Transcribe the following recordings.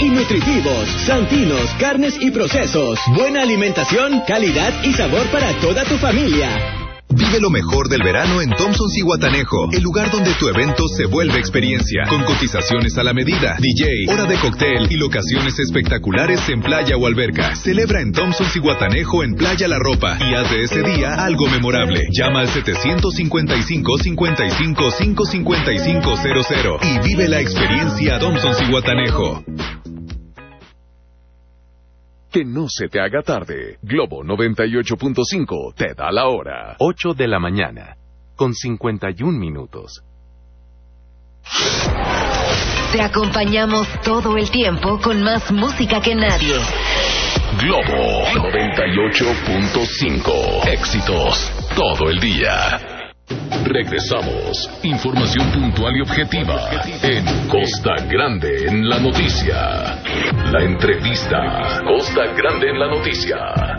y nutritivos, santinos, carnes y procesos. Buena alimentación, calidad y sabor para toda tu familia. Vive lo mejor del verano en Thompson Zihuatanejo, el lugar donde tu evento se vuelve experiencia, con cotizaciones a la medida, DJ, hora de cóctel y locaciones espectaculares en playa o alberca. Celebra en Thompson Zihuatanejo en Playa La Ropa y haz de ese día algo memorable. Llama al 755-55-555-00 y vive la experiencia Thompson Zihuatanejo. Que no se te haga tarde. Globo 98.5 te da la hora. 8 de la mañana, con 51 minutos. Te acompañamos todo el tiempo con más música que nadie. Globo 98.5. Éxitos todo el día. Regresamos. Información puntual y objetiva en Costa Grande en la Noticia. La entrevista. Costa Grande en la Noticia.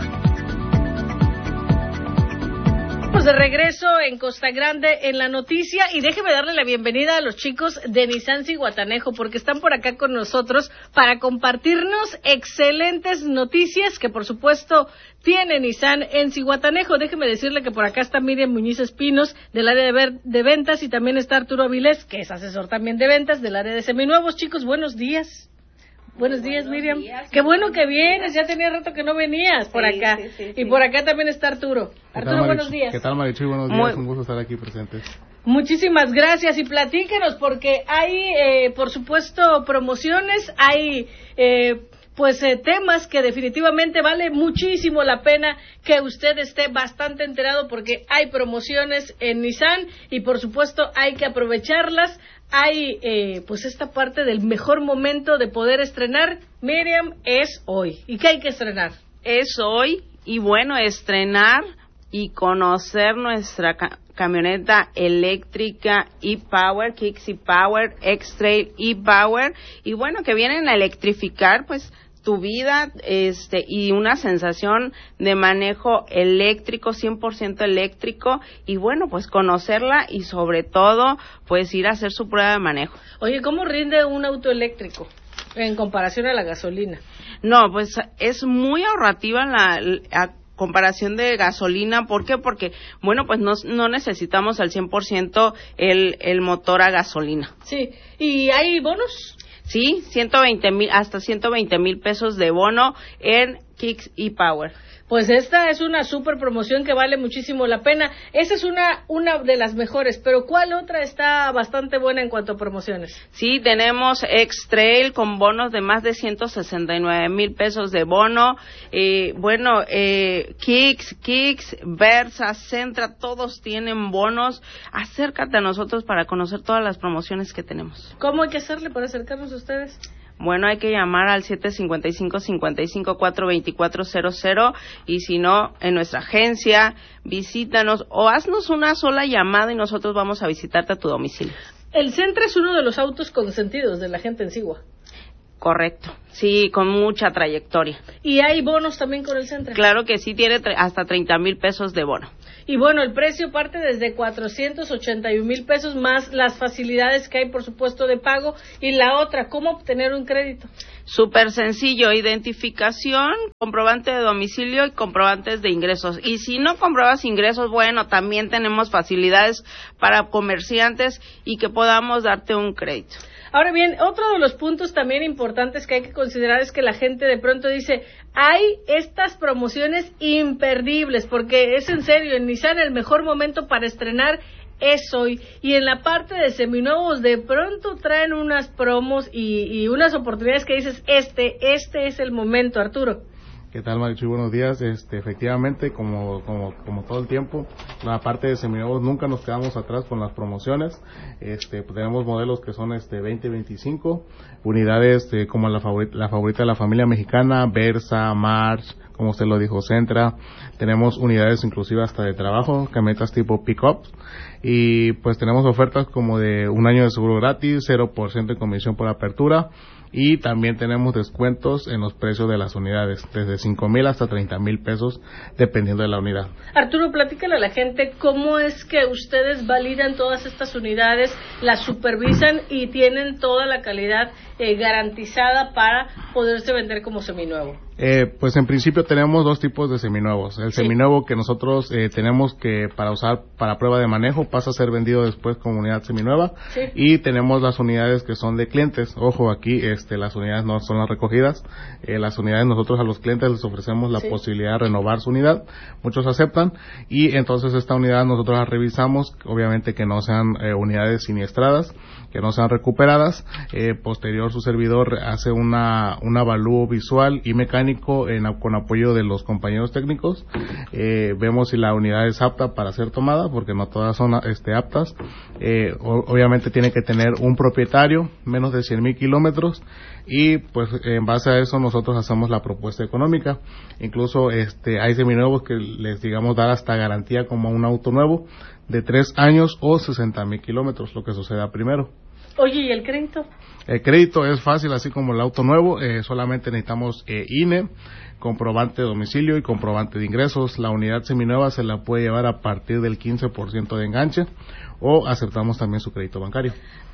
De regreso en Costa Grande en la Noticia, y déjeme darle la bienvenida a los chicos de Nissan Zihuatanejo porque están por acá con nosotros para compartirnos excelentes noticias que por supuesto tiene Nissan en Zihuatanejo. Déjeme decirle que por acá está Miriam Muñiz Espinos del área de ventas y también está Arturo Avilés, que es asesor también de ventas del área de seminuevos. Chicos, buenos días. Buenos días, Miriam. Qué bueno que vienes, ya tenía rato que no venías por acá. Sí. Y por acá también está Arturo. Arturo, buenos días. ¿Qué tal, Marichuy? Buenos días, un gusto estar aquí presentes. Muchísimas gracias, y platíquenos porque hay, por supuesto, promociones, hay temas que definitivamente vale muchísimo la pena que usted esté bastante enterado porque hay promociones en Nissan y por supuesto hay que aprovecharlas. Hay esta parte del mejor momento de poder estrenar, Miriam, es hoy. ¿Y qué hay que estrenar? Es hoy, y bueno, estrenar y conocer nuestra camioneta eléctrica e-Power, Kicks e-Power, X-Trail e-Power, y bueno, que vienen a electrificar pues tu vida y una sensación de manejo eléctrico, 100% eléctrico, y bueno, pues conocerla y sobre todo pues ir a hacer su prueba de manejo. Oye, ¿cómo rinde un auto eléctrico en comparación a la gasolina? No, pues es muy ahorrativa a comparación de gasolina. ¿Por qué? Porque, bueno, pues no necesitamos al 100% el motor a gasolina. Sí, ¿y hay bonos? Sí, 120,000 hasta 120,000 pesos de bono en Kicks e-Power. Pues esta es una super promoción que vale muchísimo la pena. Esa es una de las mejores, pero ¿cuál otra está bastante buena en cuanto a promociones? Sí, tenemos X-Trail con bonos de más de 169,000 pesos de bono. Kicks, Versa, Sentra, todos tienen bonos. Acércate a nosotros para conocer todas las promociones que tenemos. ¿Cómo hay que hacerle para acercarnos a ustedes? Bueno, hay que llamar al 755-55-42400 y si no, en nuestra agencia, visítanos o haznos una sola llamada y nosotros vamos a visitarte a tu domicilio. El Sentra es uno de los autos consentidos de la gente en Sigua. Correcto, sí, con mucha trayectoria. ¿Y hay bonos también con el Sentra? Claro que sí, tiene hasta 30,000 pesos de bono. Y bueno, el precio parte desde 481,000 pesos más las facilidades que hay, por supuesto, de pago. Y la otra, ¿cómo obtener un crédito? Súper sencillo, identificación, comprobante de domicilio y comprobantes de ingresos. Y si no compruebas ingresos, bueno, también tenemos facilidades para comerciantes y que podamos darte un crédito. Ahora bien, otro de los puntos también importantes que hay que considerar es que la gente de pronto dice, hay estas promociones imperdibles, porque es en serio, en Nissan el mejor momento para estrenar es hoy. Y en la parte de seminuevos de pronto traen unas promos y unas oportunidades que dices, este es el momento, Arturo. ¿Qué tal, Marichuy? Buenos días. Efectivamente, como todo el tiempo, la parte de seminuevos nunca nos quedamos atrás con las promociones. Tenemos modelos que son 2025, unidades como la favorita de la familia mexicana, Versa, March, como usted lo dijo, Sentra. Tenemos unidades inclusive hasta de trabajo, camionetas tipo pick-up. Y pues tenemos ofertas como de un año de seguro gratis, 0% de comisión por apertura. y también tenemos descuentos en los precios de las unidades, desde 5,000 hasta 30,000 pesos, dependiendo de la unidad. Arturo, platícale a la gente cómo es que ustedes validan todas estas unidades, las supervisan y tienen toda la calidad garantizada para poderse vender como seminuevo. Pues en principio tenemos dos tipos de seminuevos. El seminuevo que nosotros tenemos que para usar para prueba de manejo pasa a ser vendido después como unidad seminueva, y tenemos las unidades que son de clientes. Ojo, aquí las unidades no son las recogidas. Las unidades nosotros a los clientes les ofrecemos la posibilidad de renovar su unidad. Muchos aceptan y entonces esta unidad nosotros la revisamos, obviamente que no sean unidades siniestradas, que no sean recuperadas. Posterior su servidor hace una avalúo visual y mecánico con apoyo de los compañeros técnicos. Vemos si la unidad es apta para ser tomada, porque no todas son aptas. Obviamente tiene que tener un propietario, menos de 100,000 kilómetros, y pues en base a eso nosotros hacemos la propuesta económica. Incluso hay seminuevos que les digamos dar hasta garantía como un auto nuevo de 3 años o 60,000 kilómetros, lo que suceda primero. Oye, ¿y el crédito? El crédito es fácil, así como el auto nuevo. Solamente necesitamos INE, comprobante de domicilio y comprobante de ingresos. La unidad seminueva se la puede llevar a partir del 15% de enganche, o aceptamos también su crédito bancario.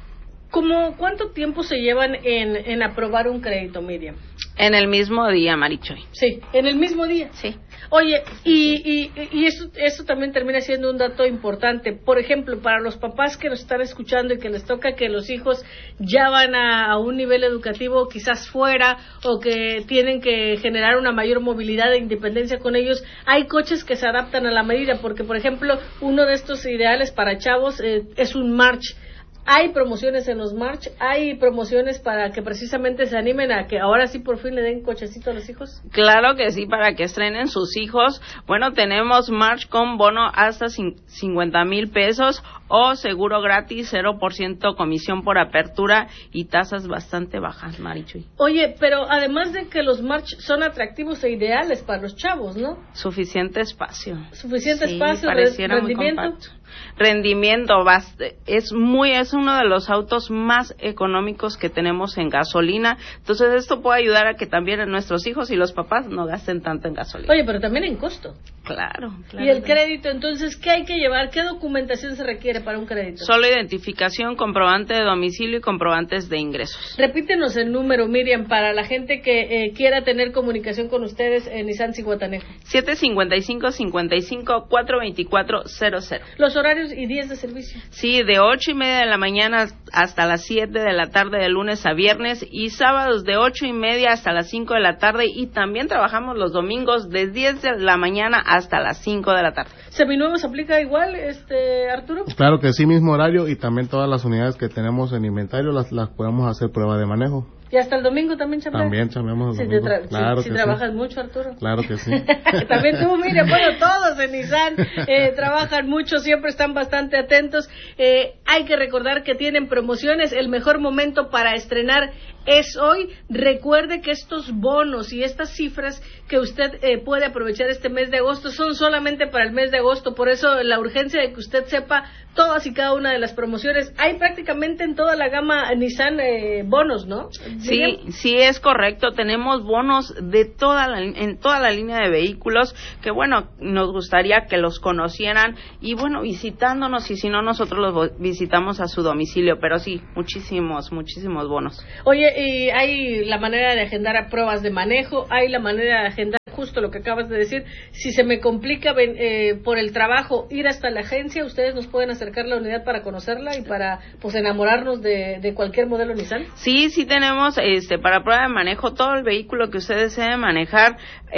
¿Cuánto tiempo se llevan en aprobar un crédito, Miriam? En el mismo día, Marichoy. Sí, en el mismo día. Sí. Oye, y eso también termina siendo un dato importante. Por ejemplo, para los papás que nos están escuchando y que les toca que los hijos ya van a un nivel educativo quizás fuera, o que tienen que generar una mayor movilidad e independencia con ellos, hay coches que se adaptan a la medida, porque, por ejemplo, uno de estos ideales para chavos es un March. Hay promociones en los March, hay promociones para que precisamente se animen a que ahora sí por fin le den cochecito a los hijos. Claro que sí, para que estrenen sus hijos. Bueno, tenemos March con bono hasta 50,000 pesos o seguro gratis, 0% comisión por apertura y tasas bastante bajas, Marichuy. Oye, pero además de que los March son atractivos e ideales para los chavos, ¿no? Suficiente espacio. Suficiente sí, espacio, pareciera rendimiento. Muy compacto. Rendimiento, es uno de los autos más económicos que tenemos en gasolina. Entonces esto puede ayudar a que también nuestros hijos y los papás no gasten tanto en gasolina. Oye, pero también en costo. Claro. Y el crédito, entonces, ¿qué hay que llevar? ¿Qué documentación se requiere para un crédito? Solo identificación, comprobante de domicilio y comprobantes de ingresos. Repítenos el número, Miriam, para la gente que quiera tener comunicación con ustedes en Nissan Zihuatanejo. 755-55-424-00. Los horarios y días de servicio. Sí, de 8:30 de la mañana hasta las 7 de la tarde de lunes a viernes, y sábados de 8:30 hasta las 5 de la tarde, y también trabajamos los domingos de 10 de la mañana hasta las 5 de la tarde. ¿Seminuevos aplica igual, Arturo? Claro que sí, mismo horario, y también todas las unidades que tenemos en inventario las podemos hacer prueba de manejo. ¿Y hasta el domingo también chambeas? También chambeamos el domingo. Claro si trabajas mucho, Arturo. Claro que sí. También tú, mire, bueno, todos en Nissan trabajan mucho, siempre están bastante atentos. Hay que recordar que tienen promociones. El mejor momento para estrenar es hoy. Recuerde que estos bonos y estas cifras que usted puede aprovechar este mes de agosto son solamente para el mes de agosto. Por eso la urgencia de que usted sepa todas y cada una de las promociones. Hay prácticamente en toda la gama Nissan bonos, ¿no? Sí, es correcto. Tenemos bonos en toda la línea de vehículos que, bueno, nos gustaría que los conocieran y, bueno, visitándonos, y si no, nosotros los visitamos a su domicilio. Pero sí, muchísimos bonos. Oye, y hay la manera de agendar a pruebas de manejo, hay la manera de agendar justo lo que acabas de decir. Si se me complica por el trabajo ir hasta la agencia, ustedes nos pueden acercar la unidad para conocerla y para pues enamorarnos de cualquier modelo Nissan. Sí tenemos para prueba de manejo todo el vehículo que usted desee manejar,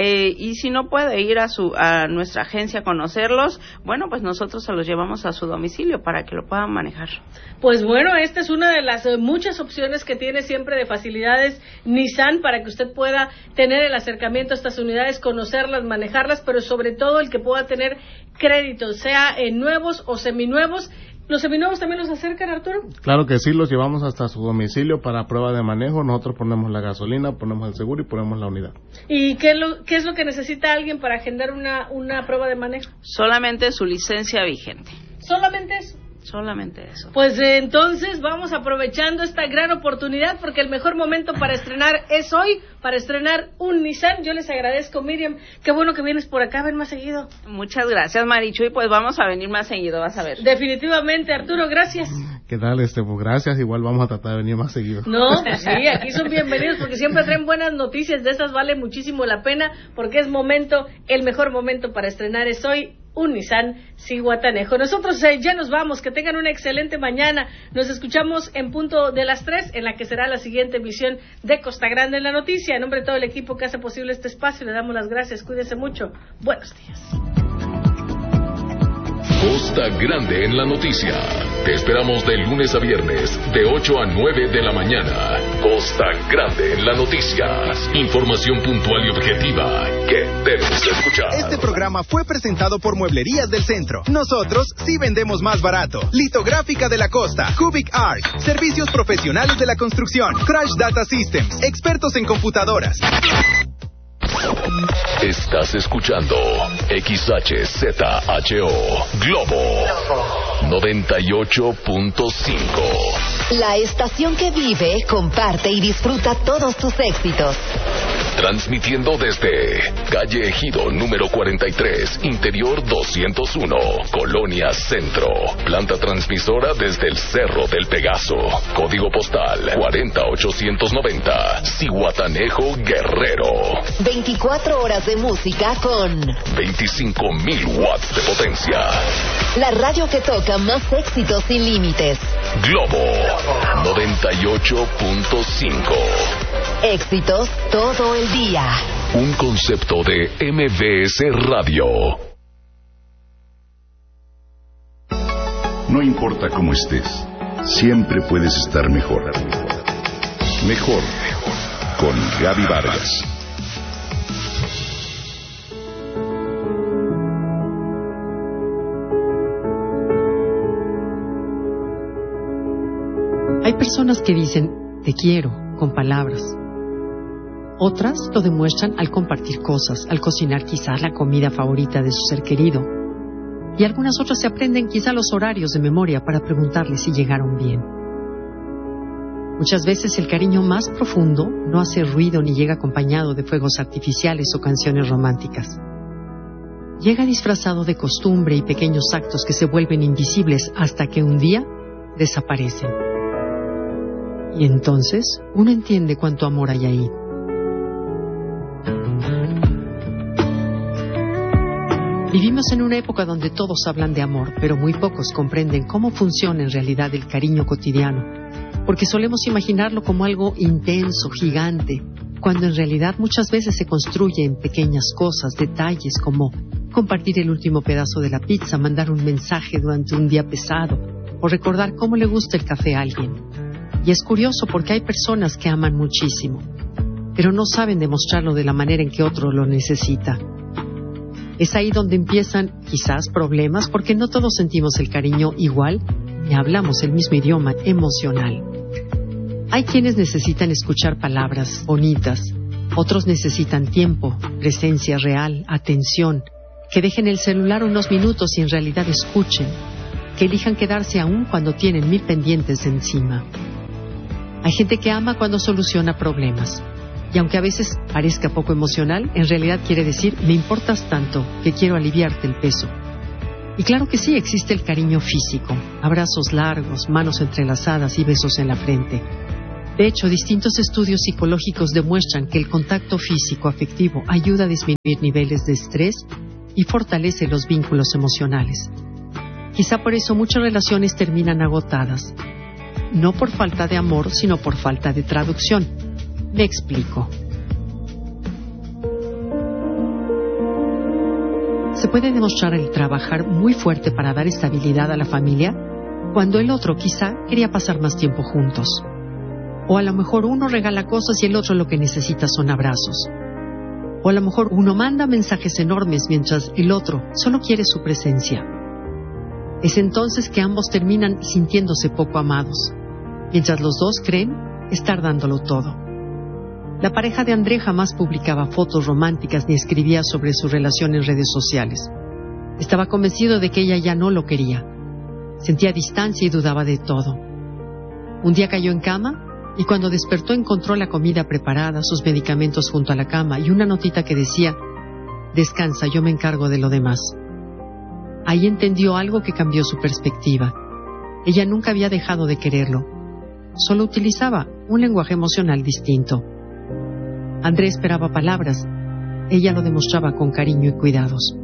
y si no puede ir a nuestra agencia a conocerlos, bueno, pues nosotros se los llevamos a su domicilio para que lo puedan manejar. Pues bueno, esta es una de las muchas opciones que tiene siempre de facilidades Nissan para que usted pueda tener el acercamiento a estas unidades, conocerlas, manejarlas, pero sobre todo el que pueda tener créditos, sea en nuevos o seminuevos. ¿Los seminuevos también los acercan, Arturo? Claro que sí, los llevamos hasta su domicilio para prueba de manejo. Nosotros ponemos la gasolina, ponemos el seguro y ponemos la unidad. ¿Y qué es lo que necesita alguien para agendar una prueba de manejo? Solamente su licencia vigente. ¿Solamente eso? Solamente eso. Pues entonces vamos aprovechando esta gran oportunidad porque el mejor momento para estrenar es hoy, para estrenar un Nissan. Yo les agradezco, Miriam, qué bueno que vienes por acá, ven más seguido. Muchas gracias, Marichu, y pues vamos a venir más seguido, vas a ver. Definitivamente, Arturo, gracias. ¿Qué tal? Pues gracias, igual vamos a tratar de venir más seguido. No, pues sí, aquí son bienvenidos porque siempre traen buenas noticias, de esas vale muchísimo la pena porque es momento, el mejor momento para estrenar es hoy. Un Nissan Zihuatanejo. Nosotros ya nos vamos, que tengan una excelente mañana. Nos escuchamos en punto de las 3, en la que será la siguiente emisión de Costa Grande en la Noticia. En nombre de todo el equipo que hace posible este espacio, le damos las gracias. Cuídense mucho. Buenos días. Costa Grande en la Noticia. Te esperamos de lunes a viernes, de 8 a 9 de la mañana. Costa Grande en la Noticia. Información puntual y objetiva que debes escuchar. Este programa fue presentado por Mueblerías del Centro. Nosotros sí vendemos más barato. Litográfica de la Costa, Cubic Arch, servicios profesionales de la construcción, Crash Data Systems, expertos en computadoras. Estás escuchando XHZHO Globo 98.5. La estación que vive, comparte y disfruta todos tus éxitos. Transmitiendo desde Calle Ejido número 43, Interior 201, Colonia Centro. Planta transmisora desde el Cerro del Pegaso. Código postal 40890, Zihuatanejo, Guerrero. 24 horas de música con 25,000 watts de potencia. La radio que toca más éxitos sin límites. Globo 98.5. Éxitos todo el día. Un concepto de MBS Radio. No importa cómo estés, siempre puedes estar mejor. Mejor con Gaby Vargas. Hay personas que dicen te quiero con palabras. Otras lo demuestran al compartir cosas, al cocinar quizás la comida favorita de su ser querido. Y algunas otras se aprenden quizá los horarios de memoria para preguntarle si llegaron bien. Muchas veces el cariño más profundo no hace ruido ni llega acompañado de fuegos artificiales o canciones románticas. Llega disfrazado de costumbre y pequeños actos que se vuelven invisibles hasta que un día desaparecen. Y entonces uno entiende cuánto amor hay ahí. Vivimos en una época donde todos hablan de amor, pero muy pocos comprenden cómo funciona en realidad el cariño cotidiano, porque solemos imaginarlo como algo intenso, gigante, cuando en realidad muchas veces se construye en pequeñas cosas, detalles como compartir el último pedazo de la pizza, mandar un mensaje durante un día pesado, o recordar cómo le gusta el café a alguien. Y es curioso porque hay personas que aman muchísimo, pero no saben demostrarlo de la manera en que otro lo necesita. Es ahí donde empiezan, quizás, problemas, porque no todos sentimos el cariño igual, ni hablamos el mismo idioma emocional. Hay quienes necesitan escuchar palabras bonitas, otros necesitan tiempo, presencia real, atención, que dejen el celular unos minutos y en realidad escuchen, que elijan quedarse aún cuando tienen 1000 pendientes encima. Hay gente que ama cuando soluciona problemas. Y aunque a veces parezca poco emocional, en realidad quiere decir, me importas tanto que quiero aliviarte el peso. Y claro que sí, existe el cariño físico, abrazos largos, manos entrelazadas y besos en la frente. De hecho, distintos estudios psicológicos demuestran que el contacto físico afectivo ayuda a disminuir niveles de estrés y fortalece los vínculos emocionales. Quizá por eso muchas relaciones terminan agotadas. No por falta de amor, sino por falta de traducción. Me explico. Se puede demostrar el trabajar muy fuerte para dar estabilidad a la familia cuando el otro quizá quería pasar más tiempo juntos. O a lo mejor uno regala cosas y el otro lo que necesita son abrazos. O a lo mejor uno manda mensajes enormes mientras el otro solo quiere su presencia. Es entonces que ambos terminan sintiéndose poco amados, mientras los dos creen estar dándolo todo. La pareja de André jamás publicaba fotos románticas ni escribía sobre su relación en redes sociales. Estaba convencido de que ella ya no lo quería. Sentía distancia y dudaba de todo. Un día cayó en cama y cuando despertó encontró la comida preparada, sus medicamentos junto a la cama y una notita que decía: descansa, yo me encargo de lo demás. Ahí entendió algo que cambió su perspectiva. Ella nunca había dejado de quererlo. Solo utilizaba un lenguaje emocional distinto. André esperaba palabras. Ella lo demostraba con cariño y cuidados.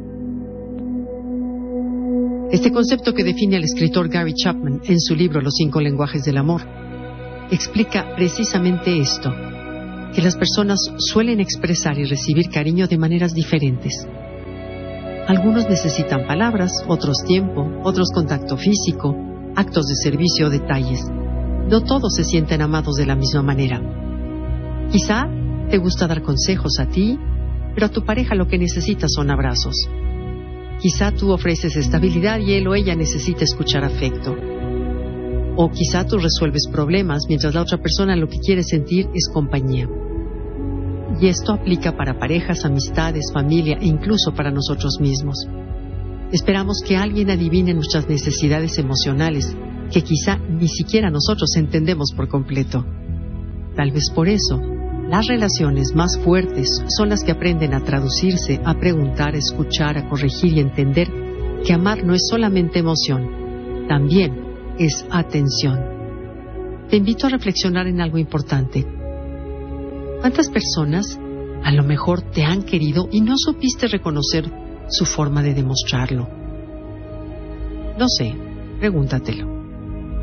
Este concepto que define al escritor Gary Chapman en su libro Los 5 lenguajes del amor explica precisamente esto, que las personas suelen expresar y recibir cariño de maneras diferentes. Algunos necesitan palabras, otros tiempo, otros contacto físico, actos de servicio o detalles. No todos se sienten amados de la misma manera. Quizá te gusta dar consejos a ti, pero a tu pareja lo que necesita son abrazos. Quizá tú ofreces estabilidad y él o ella necesita escuchar afecto. O quizá tú resuelves problemas mientras la otra persona lo que quiere sentir es compañía. Y esto aplica para parejas, amistades, familia e incluso para nosotros mismos. Esperamos que alguien adivine nuestras necesidades emocionales, que quizá ni siquiera nosotros entendemos por completo. Tal vez por eso, las relaciones más fuertes son las que aprenden a traducirse, a preguntar, a escuchar, a corregir y entender que amar no es solamente emoción, también es atención. Te invito a reflexionar en algo importante. ¿Cuántas personas a lo mejor te han querido y no supiste reconocer su forma de demostrarlo? No sé, pregúntatelo.